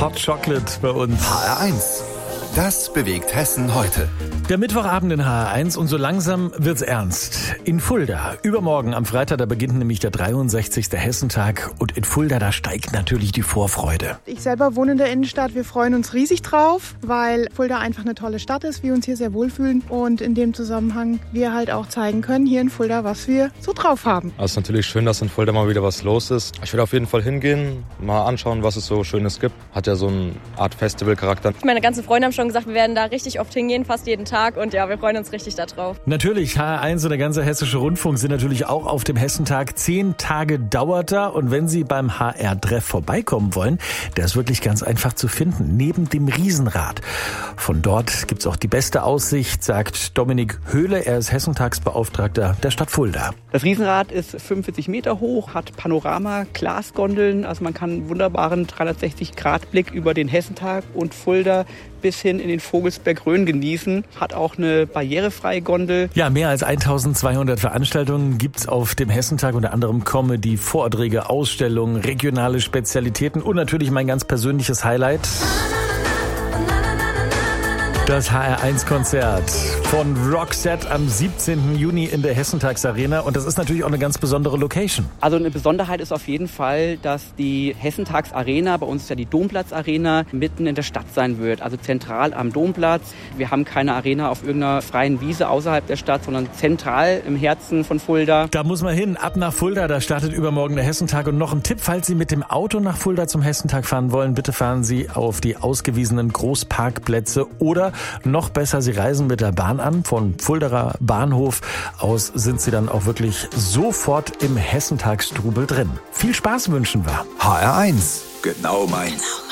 Hot Chocolate bei uns. HR1. Das bewegt Hessen heute. Der Mittwochabend in HR1 und so langsam wird's ernst. In Fulda, übermorgen am Freitag, da beginnt nämlich der 63. Hessentag und in Fulda, da steigt natürlich die Vorfreude. Ich selber wohne in der Innenstadt, wir freuen uns riesig drauf, weil Fulda einfach eine tolle Stadt ist, wir uns hier sehr wohlfühlen und in dem Zusammenhang wir halt auch zeigen können hier in Fulda, was wir so drauf haben. Also es ist natürlich schön, dass in Fulda mal wieder was los ist. Ich werde auf jeden Fall hingehen, mal anschauen, was es so Schönes gibt. Hat ja so eine Art Festivalcharakter. Meine ganzen Freunde haben schon gesagt, wir werden da richtig oft hingehen, fast jeden Tag. Und ja, wir freuen uns richtig da drauf. Natürlich, HR1 und der ganze Hessische Rundfunk sind natürlich auch auf dem Hessentag. 10 Tage dauert er. Und wenn Sie beim HR-Treff vorbeikommen wollen, der ist wirklich ganz einfach zu finden. Neben dem Riesenrad. Von dort gibt's auch die beste Aussicht, sagt Dominik Höhle. Er ist Hessentagsbeauftragter der Stadt Fulda. Das Riesenrad ist 45 Meter hoch, hat Panorama-Glasgondeln. Also man kann einen wunderbaren 360-Grad-Blick über den Hessentag und Fulda bis hin in den Vogelsberg-Rhön genießen. Hat auch eine barrierefreie Gondel. Ja, mehr als 1200 Veranstaltungen gibt's auf dem Hessentag, unter anderem Comedy, Vorträge, Ausstellungen, regionale Spezialitäten und natürlich mein ganz persönliches Highlight: das HR1-Konzert von Roxette am 17. Juni in der Hessentagsarena. Und das ist natürlich auch eine ganz besondere Location. Also eine Besonderheit ist auf jeden Fall, dass die Hessentagsarena, bei uns ist ja die Domplatz-Arena, mitten in der Stadt sein wird. Also zentral am Domplatz. Wir haben keine Arena auf irgendeiner freien Wiese außerhalb der Stadt, sondern zentral im Herzen von Fulda. Da muss man hin, ab nach Fulda, da startet übermorgen der Hessentag. Und noch ein Tipp, falls Sie mit dem Auto nach Fulda zum Hessentag fahren wollen, bitte fahren Sie auf die ausgewiesenen Großparkplätze oder noch besser, Sie reisen mit der Bahn an. Von Fuldaer Bahnhof aus sind Sie dann auch wirklich sofort im Hessentagstrubel drin. Viel Spaß wünschen wir. HR1. Genau meins.